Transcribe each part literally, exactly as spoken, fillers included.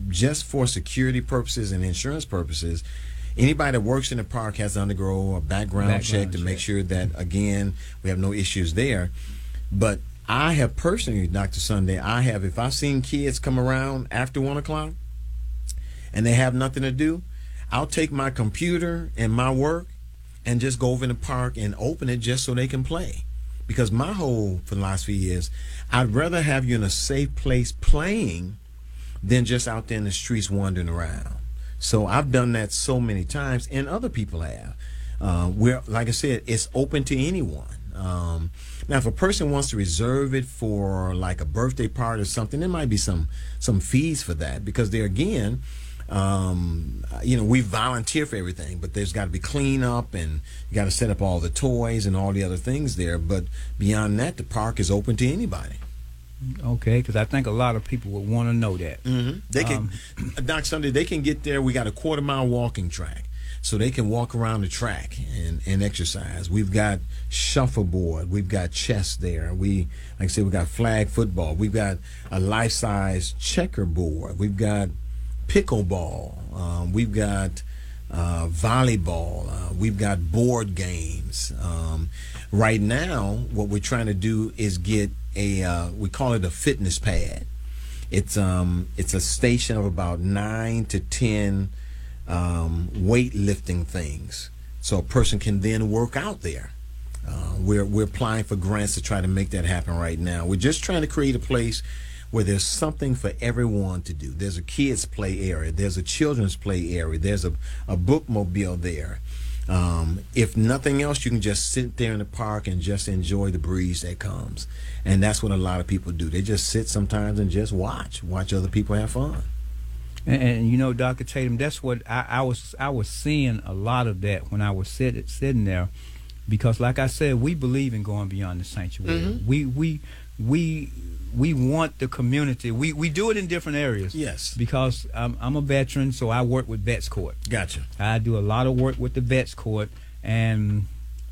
just for security purposes and insurance purposes, anybody that works in the park has to undergo a background, background check to check. make sure that, again, we have no issues there. But I have personally, Doctor Sunday, I have, if I've seen kids come around after one o'clock and they have nothing to do, I'll take my computer and my work and just go over in the park and open it just so they can play. Because my whole philosophy is I'd rather have you in a safe place playing than just out there in the streets wandering around. So I've done that so many times, and other people have. Uh, where, like I said, it's open to anyone. Um, now, if a person wants to reserve it for like a birthday party or something, there might be some some fees for that, because there again, um, you know, we volunteer for everything, but there's got to be cleanup, and you got to set up all the toys and all the other things there. But beyond that, the park is open to anybody. Okay, because I think a lot of people would want to know that. Mm-hmm. They can, um, Doc Sunday, they can get there. We got a quarter mile walking track, so they can walk around the track and, and exercise. We've got shuffleboard. We've got chess there. We, like I said, we got flag football. We've got a life-size checkerboard. We've got pickleball. Um, we've got uh, volleyball. Uh, we've got board games. Um, right now, what we're trying to do is get a uh, we call it a fitness pad. It's um it's a station of about nine to ten um, weightlifting things, so a person can then work out there. Uh, we're we're applying for grants to try to make that happen right now. We're just trying to create a place where there's something for everyone to do. There's a kids play area. There's a children's play area. There's a a bookmobile there. Um, if nothing else, you can just sit there in the park and just enjoy the breeze that comes. And that's what a lot of people do. They just sit sometimes and just watch, watch other people have fun. And, and you know, Doctor Tatum, that's what I, I was I was seeing a lot of that when I was sit, sitting there, because like I said, we believe in going beyond the sanctuary. Mm-hmm. We we we we want the community. We we do it in different areas. Yes. Because I'm, I'm a veteran, so I work with Vets Court. Gotcha. I do a lot of work with the Vets Court, and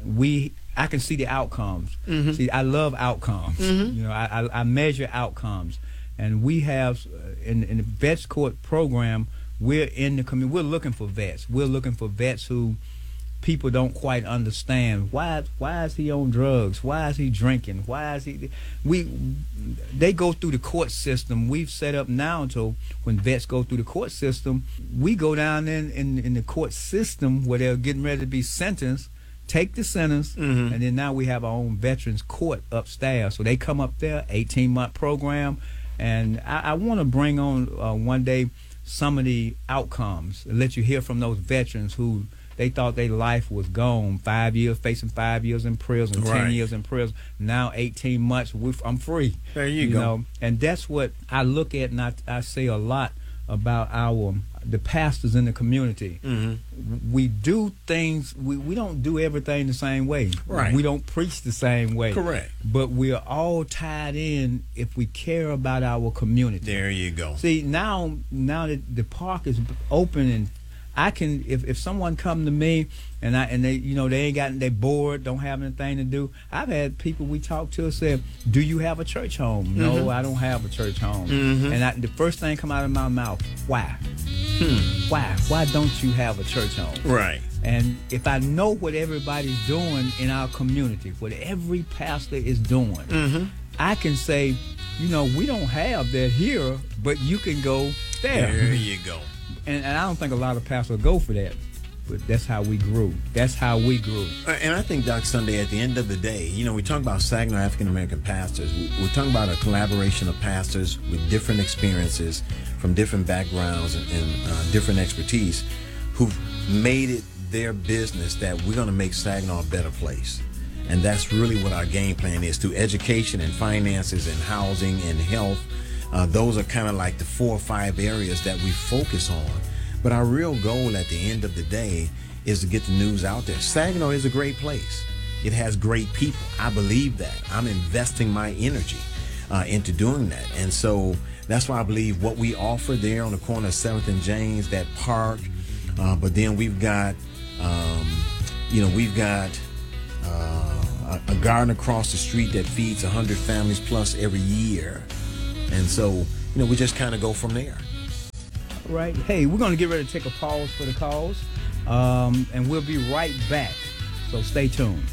we I can see the outcomes. Mm-hmm. See, I love outcomes. Mm-hmm. You know, I, I I measure outcomes, and we have uh, in in the Vets Court program, we're in the community. We're looking for vets. We're looking for vets who people don't quite understand. Why why is he on drugs? Why is he drinking? Why is he we they go through the court system. We've set up now until when vets go through the court system, we go down in, in, in the court system where they're getting ready to be sentenced, take the sentence, mm-hmm. and then now we have our own veterans court upstairs. So they come up there, eighteen month program, and I, I want to bring on uh, one day some of the outcomes, and let you hear from those veterans who they thought their life was gone. Five years, facing five years in prison, right. ten years in prison. Now eighteen months, I'm free. There you, you go. Know? And that's what I look at, and I, I say a lot about our the pastors in the community. Mm-hmm. We do things. We, we don't do everything the same way. Right. We don't preach the same way. Correct. But we are all tied in if we care about our community. There you go. See, now now that the park is open, and I can, if, if someone come to me and I and they you know they ain't got they bored, don't have anything to do. I've had people we talk to say, "Do you have a church home?" Mm-hmm. No, I don't have a church home. Mm-hmm. And I, the first thing come out of my mouth, why? Hmm. Why? Why don't you have a church home? Right. And if I know what everybody's doing in our community, what every pastor is doing, mm-hmm. I can say, you know, we don't have that here, but you can go there. There you go. And, and I don't think a lot of pastors go for that, but that's how we grew. That's how we grew. And I think, Doc Sunday, at the end of the day, you know, we talk about Saginaw African American pastors. We're talking about a collaboration of pastors with different experiences from different backgrounds and, and uh, different expertise who've made it their business that we're going to make Saginaw a better place. And that's really what our game plan is, through education and finances and housing and health. Uh, those are kind of like the four or five areas that we focus on. But our real goal at the end of the day is to get the news out there. Saginaw is a great place. It has great people. I believe that. I'm investing my energy uh, into doing that. And so that's why I believe what we offer there on the corner of seventh and James, that park, uh, but then we've got, um, you know, we've got uh, a, a garden across the street that feeds one hundred families plus every year. And so, you know, we just kind of go from there. right. Hey, we're going to get ready to take a pause for the cause, um, and we'll be right back. So stay tuned.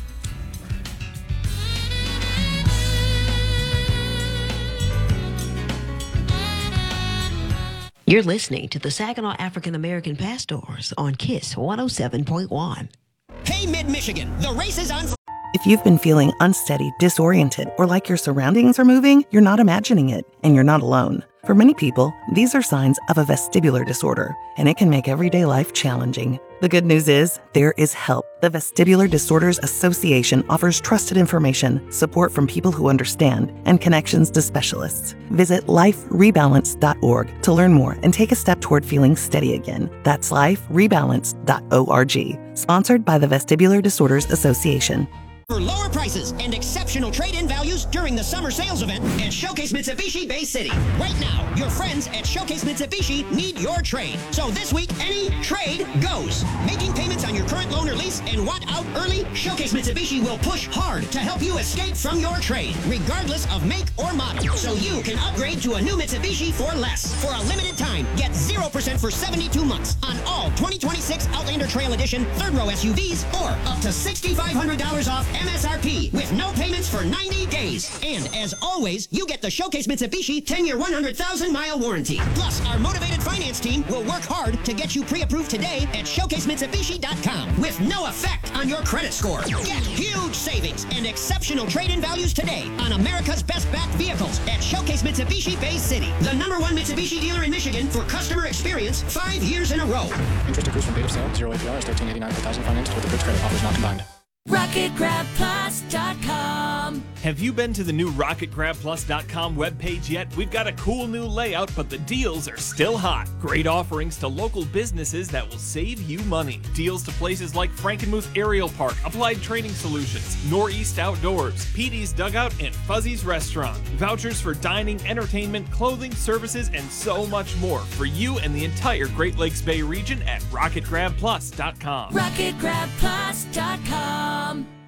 You're listening to the Saginaw African American Pastors on KISS one oh seven point one. Hey, Mid-Michigan, the race is on. If you've been feeling unsteady, disoriented, or like your surroundings are moving, you're not imagining it, and you're not alone. For many people, these are signs of a vestibular disorder, and it can make everyday life challenging. The good news is, there is help. The Vestibular Disorders Association offers trusted information, support from people who understand, and connections to specialists. Visit life rebalance dot org to learn more and take a step toward feeling steady again. That's life rebalance dot org. Sponsored by the Vestibular Disorders Association. For lower prices and exceptional trade-in values during the summer sales event at Showcase Mitsubishi Bay City. Right now, your friends at Showcase Mitsubishi need your trade. So this week, any trade goes. Making payments on your current loan or lease and want out early? Showcase Mitsubishi will push hard to help you escape from your trade, regardless of make or model. So you can upgrade to a new Mitsubishi for less. For a limited time, get zero percent for seventy-two months on all twenty twenty-six Outlander Trail Edition third row S U Vs or up to six thousand five hundred dollars off M S R P with no payments for ninety days. And as always, you get the Showcase Mitsubishi ten-year, one hundred thousand mile warranty. Plus, our motivated finance team will work hard to get you pre-approved today at showcase mitsubishi dot com with no effect on your credit score. Get huge savings and exceptional trade-in values today on America's best-backed vehicles at Showcase Mitsubishi Bay City, the number one Mitsubishi dealer in Michigan for customer experience five years in a row. Interest accrues from date of sale. Zero A P R is thirteen eighty-nine per thousand financed with the bridge credit offers not combined. rocket grab plus dot com. Have you been to the new rocket grab plus dot com webpage yet? We've got a cool new layout, but the deals are still hot. Great offerings to local businesses that will save you money. Deals to places like Frankenmuth Aerial Park, Applied Training Solutions, Northeast Outdoors, P D's Dugout, and Fuzzy's Restaurant. Vouchers for dining, entertainment, clothing, services, and so much more for you and the entire Great Lakes Bay region at rocket grab plus dot com. rocket grab plus dot com.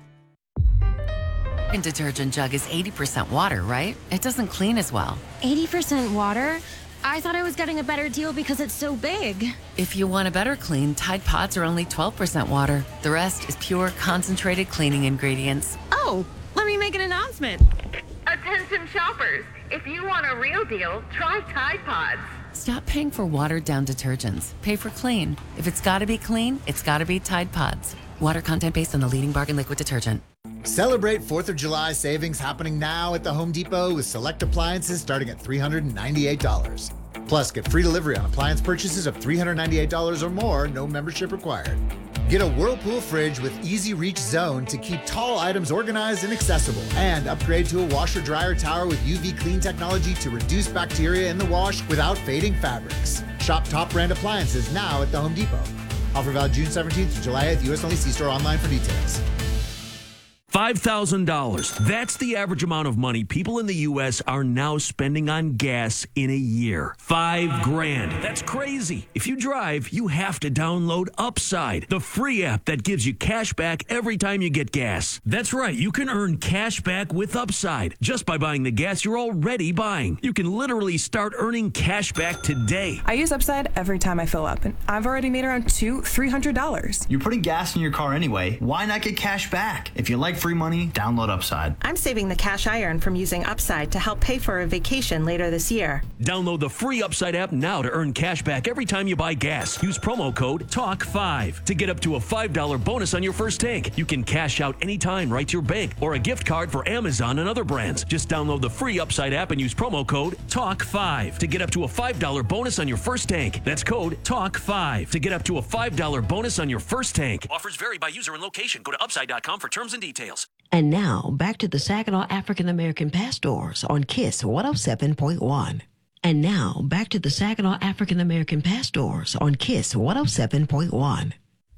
A detergent jug is eighty percent water, right? It doesn't clean as well. eighty percent water? I thought I was getting a better deal because it's so big. If you want a better clean, Tide Pods are only twelve percent water. The rest is pure, concentrated cleaning ingredients. Oh, let me make an announcement. Attention shoppers, if you want a real deal, try Tide Pods. Stop paying for watered-down detergents. Pay for clean. If it's gotta be clean, it's gotta be Tide Pods. Water content based on the leading bargain liquid detergent. Celebrate fourth of July savings happening now at the Home Depot with select appliances starting at three hundred ninety-eight dollars. Plus, get free delivery on appliance purchases of three hundred ninety-eight dollars or more, no membership required. Get a Whirlpool fridge with easy reach zone to keep tall items organized and accessible. And upgrade to a washer dryer tower with U V clean technology to reduce bacteria in the wash without fading fabrics. Shop top brand appliances now at the Home Depot. Offer valid June seventeenth to July eighth, U S only. See store online for details. five thousand dollars. That's the average amount of money people in the U S are now spending on gas in a year. Five grand. That's crazy. If you drive, you have to download Upside, the free app that gives you cash back every time you get gas. That's right. You can earn cash back with Upside just by buying the gas you're already buying. You can literally start earning cash back today. I use Upside every time I fill up, and I've already made around two, three hundred dollars. You're putting gas in your car anyway. Why not get cash back? If you like free money, download Upside. I'm saving the cash I earn from using Upside to help pay for a vacation later this year. Download the free Upside app now to earn cash back every time you buy gas. Use promo code talk five to get up to a five dollars bonus on your first tank. You can cash out anytime right to your bank or a gift card for Amazon and other brands. Just download the free Upside app and use promo code talk five to get up to a five dollars bonus on your first tank. That's code talk five to get up to a five dollars bonus on your first tank. Offers vary by user and location. Go to upside dot com for terms and details. And now, back to the Saginaw African American Pastors on KISS one oh seven point one. And now, back to the Saginaw African American Pastors on KISS one oh seven point one.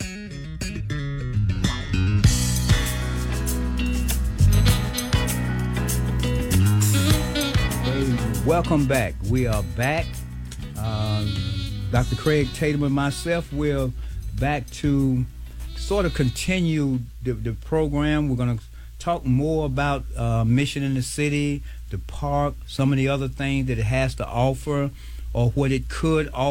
Hey, welcome back. We are back. Um, Doctor Craig Tatum and myself, we're back to sort of continue the, the program. We're going to talk more about uh, Mission in the City, the park, some of the other things that it has to offer or what it could offer.